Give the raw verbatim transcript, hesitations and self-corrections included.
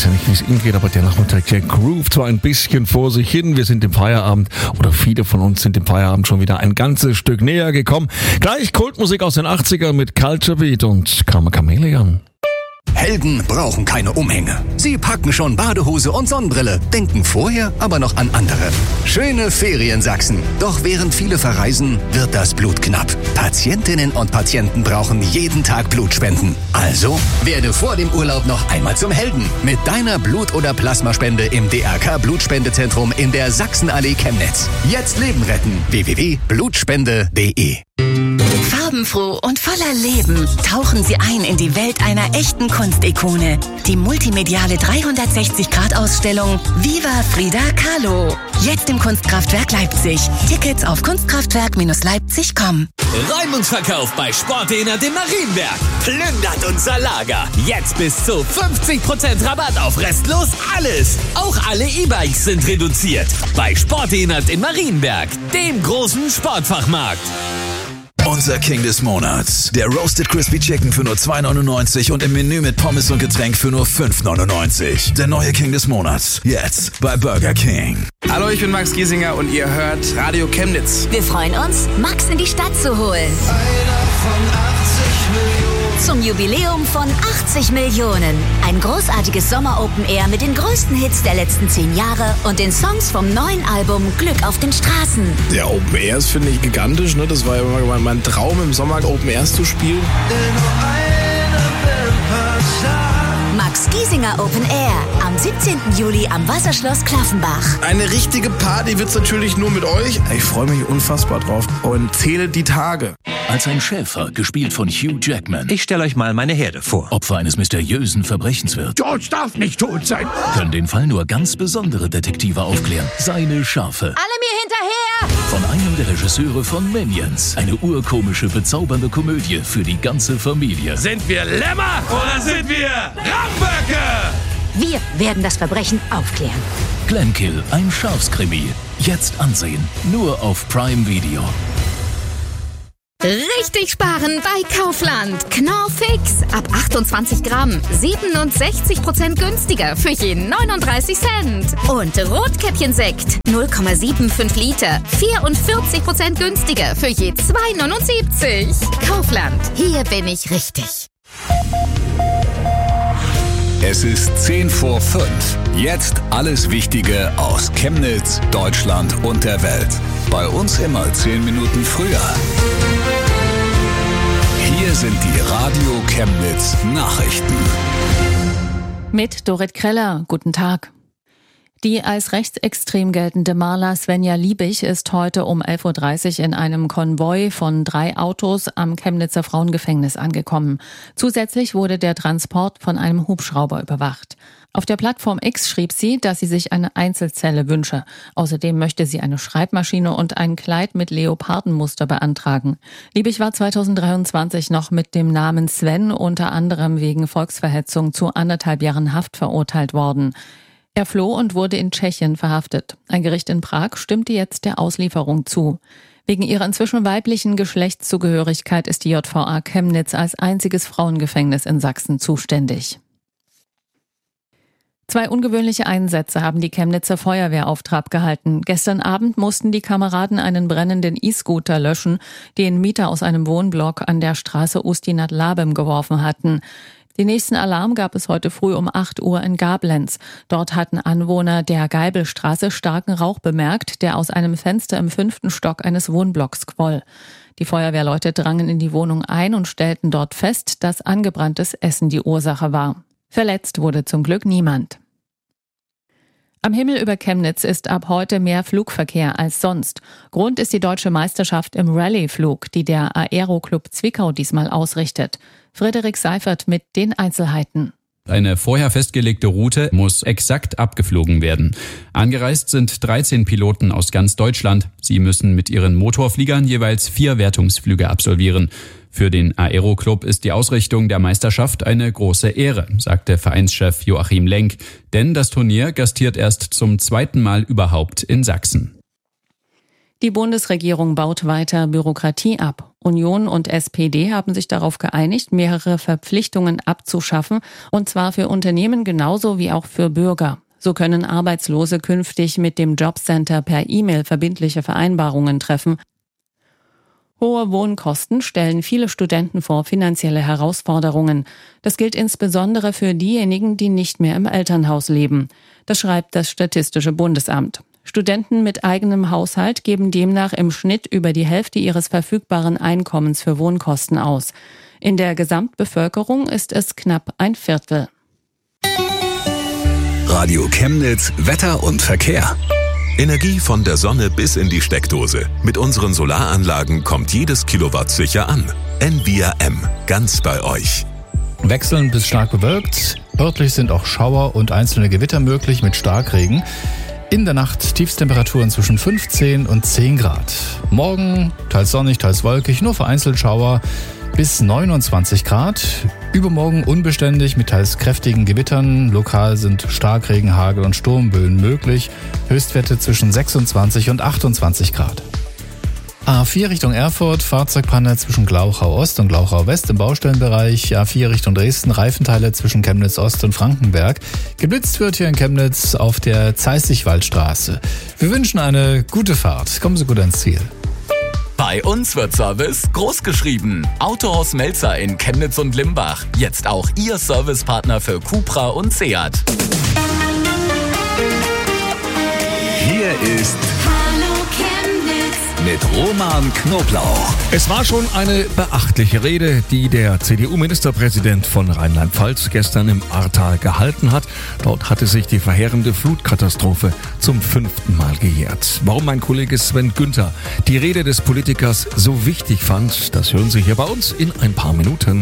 weiß ja nicht, wie es Ihnen geht, aber der Nachmittag, der groovt zwar ein bisschen vor sich hin. Wir sind im Feierabend, oder viele von uns sind im Feierabend schon wieder ein ganzes Stück näher gekommen. Gleich Kultmusik aus den achtzigern mit Culture Beat und Karma Chameleon. Helden brauchen keine Umhänge. Sie packen schon Badehose und Sonnenbrille, denken vorher aber noch an andere. Schöne Ferien Sachsen. Doch während viele verreisen, wird das Blut knapp. Patientinnen und Patienten brauchen jeden Tag Blutspenden. Also werde vor dem Urlaub noch einmal zum Helden mit deiner Blut- oder Plasmaspende im D R K-Blutspendezentrum in der Sachsenallee Chemnitz. Jetzt Leben retten. w w w punkt blutspende punkt d e. Farbenfroh und voller Leben tauchen Sie ein in die Welt einer echten Kunstikone. Die multimediale dreihundertsechzig Grad Ausstellung Viva Frida Kahlo. Jetzt im Kunstkraftwerk Leipzig. Tickets auf kunstkraftwerk Leipzig punkt com. Räumungsverkauf bei Sportdehner im Marienberg. Plündert unser Lager. Jetzt bis zu fünfzig Prozent Rabatt auf restlos alles. Auch alle E-Bikes sind reduziert. Bei Sportdehner in Marienberg, dem großen Sportfachmarkt. Unser King des Monats. Der Roasted Crispy Chicken für nur zwei neunundneunzig und im Menü mit Pommes und Getränk für nur fünf neunundneunzig. Der neue King des Monats. Jetzt bei Burger King. Hallo, ich bin Max Giesinger und ihr hört Radio Chemnitz. Wir freuen uns, Max in die Stadt zu holen. Einer von achtzig Millionen. Zum Jubiläum von achtzig Millionen. Ein großartiges Sommer-Open-Air mit den größten Hits der letzten zehn Jahre und den Songs vom neuen Album Glück auf den Straßen. Der Open Airs finde ich gigantisch, ne? Das war ja immer mein Traum, im Sommer Open Airs zu spielen. Max Giesinger Open Air am siebzehnten Juli am Wasserschloss Klaffenbach. Eine richtige Party wird's natürlich nur mit euch. Ich freue mich unfassbar drauf und zähle die Tage. Als ein Schäfer, gespielt von Hugh Jackman, Ich stelle euch mal meine Herde vor. Opfer eines mysteriösen Verbrechens wird, George darf nicht tot sein. können den Fall nur ganz besondere Detektive aufklären. Seine Schafe. Alle mir hinterher! Von einem der Regisseure von Minions. Eine urkomische, bezaubernde Komödie für die ganze Familie. Sind wir Lämmer oder sind wir Ramböcke? Wir werden das Verbrechen aufklären. Glenkill, ein Schafskrimi. Jetzt ansehen. Nur auf Prime Video. Richtig sparen bei Kaufland. Knorr Fix. Ab achtundzwanzig Gramm. siebenundsechzig Prozent günstiger für jeden neununddreißig Cent. Und Rotkäppchensekt. null Komma fünfundsiebzig Liter. vierundvierzig Prozent günstiger für je zwei neunundsiebzig. Kaufland. Hier bin ich richtig. Es ist zehn vor fünf. Jetzt alles Wichtige aus Chemnitz, Deutschland und der Welt. Bei uns immer zehn Minuten früher. Hier sind die Radio Chemnitz Nachrichten. Mit Dorit Kreller. Guten Tag. Die als rechtsextrem geltende Marla Svenja Liebig ist heute um elf Uhr dreißig in einem Konvoi von drei Autos am Chemnitzer Frauengefängnis angekommen. Zusätzlich wurde der Transport von einem Hubschrauber überwacht. Auf der Plattform X schrieb sie, dass sie sich eine Einzelzelle wünsche. Außerdem möchte sie eine Schreibmaschine und ein Kleid mit Leopardenmuster beantragen. Liebig war zweitausenddreiundzwanzig noch mit dem Namen Sven unter anderem wegen Volksverhetzung zu anderthalb Jahren Haft verurteilt worden. Er floh und wurde in Tschechien verhaftet. Ein Gericht in Prag stimmte jetzt der Auslieferung zu. Wegen ihrer inzwischen weiblichen Geschlechtszugehörigkeit ist die J V A Chemnitz als einziges Frauengefängnis in Sachsen zuständig. Zwei ungewöhnliche Einsätze haben die Chemnitzer Feuerwehr auf Trab gehalten. Gestern Abend mussten die Kameraden einen brennenden E-Scooter löschen, den Mieter aus einem Wohnblock an der Straße Ustinat-Labem geworfen hatten. Den nächsten Alarm gab es heute früh um acht Uhr in Gablenz. Dort hatten Anwohner der Geibelstraße starken Rauch bemerkt, der aus einem Fenster im fünften Stock eines Wohnblocks quoll. Die Feuerwehrleute drangen in die Wohnung ein und stellten dort fest, dass angebranntes Essen die Ursache war. Verletzt wurde zum Glück niemand. Am Himmel über Chemnitz ist ab heute mehr Flugverkehr als sonst. Grund ist die deutsche Meisterschaft im Rallye-Flug, die der Aero-Club Zwickau diesmal ausrichtet. Frederik Seifert mit den Einzelheiten. Eine vorher festgelegte Route muss exakt abgeflogen werden. Angereist sind dreizehn Piloten aus ganz Deutschland. Sie müssen mit ihren Motorfliegern jeweils vier Wertungsflüge absolvieren. Für den Aero-Club ist die Ausrichtung der Meisterschaft eine große Ehre, sagte Vereinschef Joachim Lenk. Denn das Turnier gastiert erst zum zweiten Mal überhaupt in Sachsen. Die Bundesregierung baut weiter Bürokratie ab. Union und S P D haben sich darauf geeinigt, mehrere Verpflichtungen abzuschaffen, und zwar für Unternehmen genauso wie auch für Bürger. So können Arbeitslose künftig mit dem Jobcenter per E-Mail verbindliche Vereinbarungen treffen. Hohe Wohnkosten stellen viele Studenten vor finanzielle Herausforderungen. Das gilt insbesondere für diejenigen, die nicht mehr im Elternhaus leben. Das schreibt das Statistische Bundesamt. Studenten mit eigenem Haushalt geben demnach im Schnitt über die Hälfte ihres verfügbaren Einkommens für Wohnkosten aus. In der Gesamtbevölkerung ist es knapp ein Viertel. Radio Chemnitz, Wetter und Verkehr. Energie von der Sonne bis in die Steckdose. Mit unseren Solaranlagen kommt jedes Kilowatt sicher an. N V R M, ganz bei euch. Wechselnd bis stark bewölkt. Örtlich sind auch Schauer und einzelne Gewitter möglich mit Starkregen. In der Nacht Tiefstemperaturen zwischen fünfzehn und zehn Grad. Morgen teils sonnig, teils wolkig, nur vereinzelt Schauer bis neunundzwanzig Grad. Übermorgen unbeständig mit teils kräftigen Gewittern. Lokal sind Starkregen, Hagel und Sturmböen möglich. Höchstwerte zwischen sechsundzwanzig und achtundzwanzig Grad. A vier Richtung Erfurt, Fahrzeugpanne zwischen Glauchau Ost und Glauchau West im Baustellenbereich. A vier Richtung Dresden, Reifenteile zwischen Chemnitz Ost und Frankenberg. Geblitzt wird hier in Chemnitz auf der Zeißigwaldstraße. Wir wünschen eine gute Fahrt. Kommen Sie gut ans Ziel. Bei uns wird Service groß geschrieben. Autohaus Melzer in Chemnitz und Limbach. Jetzt auch Ihr Servicepartner für Cupra und Seat. Hier ist mit Roman Knoblauch. Es war schon eine beachtliche Rede, die der C D U-Ministerpräsident von Rheinland-Pfalz gestern im Ahrtal gehalten hat. Dort hatte sich die verheerende Flutkatastrophe zum fünften Mal gejährt. Warum mein Kollege Sven Günther die Rede des Politikers so wichtig fand, das hören Sie hier bei uns in ein paar Minuten.